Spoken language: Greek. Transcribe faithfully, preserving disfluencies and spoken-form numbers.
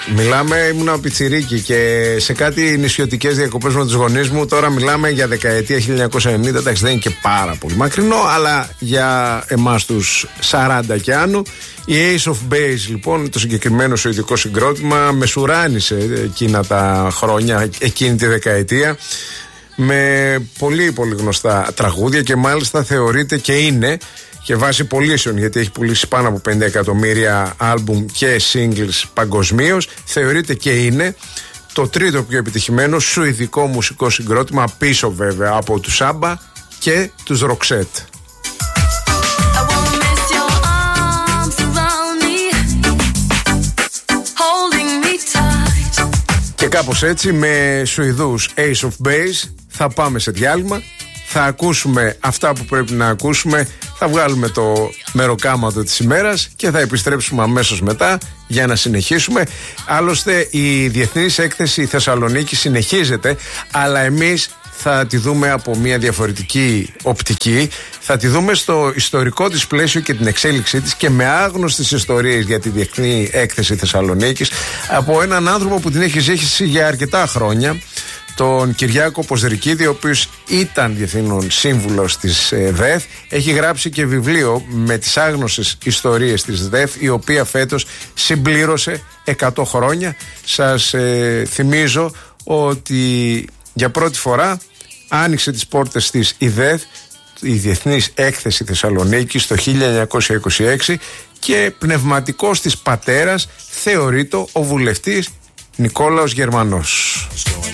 Μιλάμε, ήμουνα πιτσιρίκι και σε κάτι νησιωτικές διακοπές με τους γονείς μου. Τώρα μιλάμε για δεκαετία χίλια εννιακόσια ενενήντα. Εντάξει, δεν είναι και πάρα πολύ μακρινό, αλλά για εμάς τους σαράντα και άνω. Η Ace of Base, λοιπόν, το συγκεκριμένο σουηδικό συγκρότημα, μεσουράνησε εκείνα τα χρόνια, εκείνη τη δεκαετία, με πολύ πολύ γνωστά τραγούδια και μάλιστα θεωρείται και είναι, και βάσει πωλήσεων, γιατί έχει πουλήσει πάνω από πενήντα εκατομμύρια άλμπουμ και singles παγκοσμίως, θεωρείται και είναι το τρίτο πιο επιτυχημένο σουηδικό μουσικό συγκρότημα, πίσω βέβαια από τους Σάμπα και τους Roxette. Και κάπως έτσι, με Σουηδούς Ace of Base θα πάμε σε διάλειμμα. Θα ακούσουμε αυτά που πρέπει να ακούσουμε. Θα βγάλουμε το μεροκάματο της ημέρας και θα επιστρέψουμε αμέσως μετά για να συνεχίσουμε. Άλλωστε η Διεθνής Έκθεση Θεσσαλονίκη συνεχίζεται, αλλά εμείς θα τη δούμε από μια διαφορετική οπτική. Θα τη δούμε στο ιστορικό της πλαίσιο και την εξέλιξή της και με άγνωστες ιστορίες για τη Διεθνή Έκθεση Θεσσαλονίκης από έναν άνθρωπο που την έχει ζήσει για αρκετά χρόνια, τον Κυριάκο Ποζρικίδη, ο οποίος ήταν διευθύνων σύμβουλος της ε, ΔΕΘ. Έχει γράψει και βιβλίο με τις άγνωστες ιστορίες της ΔΕΘ, η οποία φέτος συμπλήρωσε εκατό χρόνια. Σας ε, θυμίζω ότι για πρώτη φορά άνοιξε τις πόρτες της η ΔΕΘ, η Διεθνής Έκθεση Θεσσαλονίκης, το χίλια εννιακόσια είκοσι έξι, και πνευματικός της πατέρας θεωρείται ο βουλευτής Νικόλαος Γερμανός.